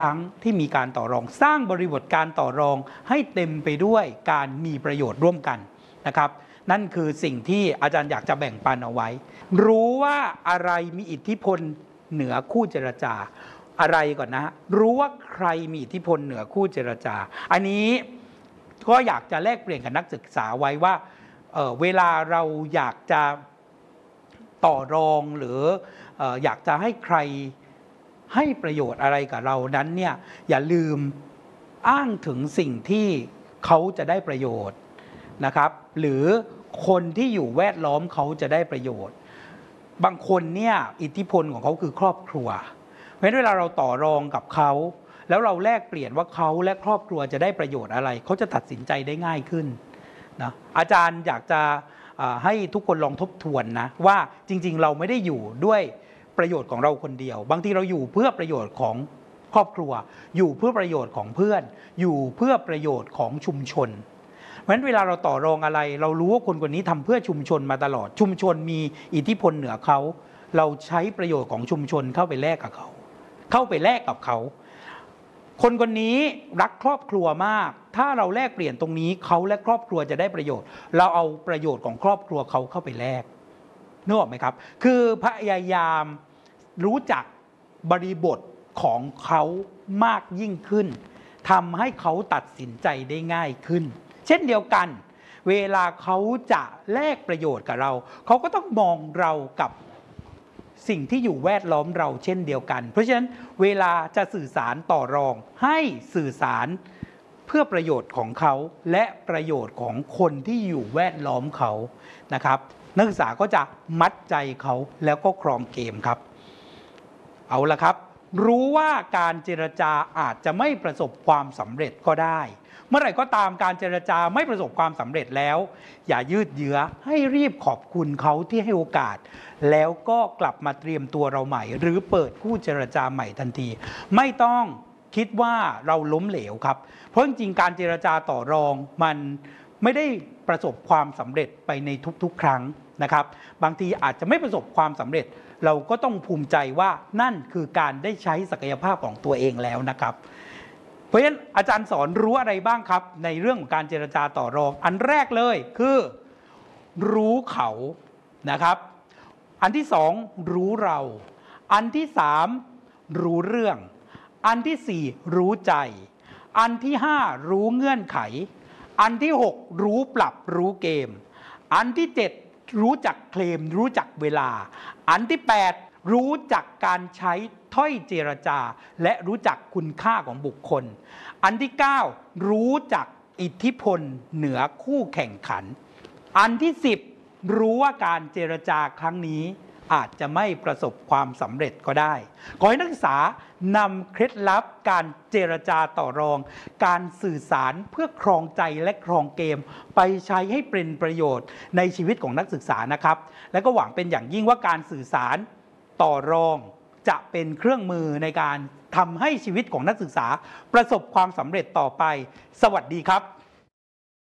ครั้งที่มีการต่อรองสร้างบริบทการต่อรองให้เต็มไปด้วยการมีประโยชน์ร่วมกันนะครับนั่นคือสิ่งที่อาจารย์อยากจะแบ่งปันเอาไว้รู้ว่าอะไรมีอิทธิพลเหนือคู่เจรจาอะไรก่อนนะรู้ว่าใครมีอิทธิพลเหนือคู่เจรจาอันนี้ก็อยากจะแลกเปลี่ยนกับนักศึกษาไว้ว่าเวลาเราอยากจะต่อรองหรืออยากจะให้ใครให้ประโยชน์อะไรกับเรานั้นเนี่ยอย่าลืมอ้างถึงสิ่งที่เขาจะได้ประโยชน์นะครับหรือคนที่อยู่แวดล้อมเขาจะได้ประโยชน์บางคนเนี่ยอิทธิพลของเขาคือครอบครัวเพราะฉะนั้นเวลาเราต่อรองกับเขาแล้วเราแลกเปลี่ยนว่าเขาและครอบครัวจะได้ประโยชน์อะไรเขาจะตัดสินใจได้ง่ายขึ้นนะอาจารย์อยากจะให้ทุกคนลองทบทวนนะว่าจริงๆเราไม่ได้อยู่ด้วยประโยชน์ของเราคนเดียวบางทีเราอยู่เพื่อประโยชน์ของครอบครัวอยู่เพื่อประโยชน์ของเพื่อนอยู่เพื่อประโยชน์ของชุมชนเพราะฉะนั้นเวลาเราต่อรองอะไรเรารู้ว่าคนคนนี้ทำเพื่อชุมชนมาตลอดชุมชนมีอิทธิพลเหนือเขาเราใช้ประโยชน์ของชุมชนเข้าไปแลกกับเขาคนคนนี้รักครอบครัวมากถ้าเราแลกเปลี่ยนตรงนี้เขาและครอบครัวจะได้ประโยชน์เราเอาประโยชน์ของครอบครัวเขาเข้าไปแลกนึกออกไหมครับคือพยายามรู้จักบริบทของเขามากยิ่งขึ้นทำให้เขาตัดสินใจได้ง่ายขึ้นเช่นเดียวกันเวลาเขาจะแลกประโยชน์กับเราเขาก็ต้องมองเรากับสิ่งที่อยู่แวดล้อมเราเช่นเดียวกันเพราะฉะนั้นเวลาจะสื่อสารต่อรองให้สื่อสารเพื่อประโยชน์ของเขาและประโยชน์ของคนที่อยู่แวดล้อมเขานะครับนักศึกษาก็จะมัดใจเขาแล้วก็ครองเกมครับเอาละครับรู้ว่าการเจรจาอาจจะไม่ประสบความสำเร็จก็ได้เมื่อไหร่ก็ตามการเจรจาไม่ประสบความสำเร็จแล้วอย่ายืดเยื้อให้รีบขอบคุณเขาที่ให้โอกาสแล้วก็กลับมาเตรียมตัวเราใหม่หรือเปิดคู่เจรจาใหม่ทันทีไม่ต้องคิดว่าเราล้มเหลวครับเพราะจริงๆการเจรจาต่อรองมันไม่ได้ประสบความสำเร็จไปในทุกๆครั้งนะครับบางทีอาจจะไม่ประสบความสำเร็จเราก็ต้องภูมิใจว่านั่นคือการได้ใช้ศักยภาพของตัวเองแล้วนะครับเพราะฉะนั้นอาจารย์สอนรู้อะไรบ้างครับในเรื่องของการเจรจาต่อรองอันแรกเลยคือรู้เขานะครับอันที่สองรู้เราอันที่สามรู้เรื่องอันที่สี่รู้ใจอันที่ห้ารู้เงื่อนไขอันที่หกรู้ปรับรู้เกมอันที่เจ็ดรู้จักเคลมรู้จักเวลาอันที่แปดรู้จักการใช้ถ้อยเจรจาและรู้จักคุณค่าของบุคคลอันที่9รู้จักอิทธิพลเหนือคู่แข่งขันอันที่10รู้ว่าการเจรจาครั้งนี้อาจจะไม่ประสบความสำเร็จก็ได้ขอให้นักศึกษานำเคล็ดลับการเจรจาต่อรองการสื่อสารเพื่อครองใจและครองเกมไปใช้ให้เป็นประโยชน์ในชีวิตของนักศึกษานะครับและก็หวังเป็นอย่างยิ่งว่าการสื่อสารต่อรองจะเป็นเครื่องมือในการทำให้ชีวิตของนักศึกษาประสบความสำเร็จต่อไปสวัสดีครับ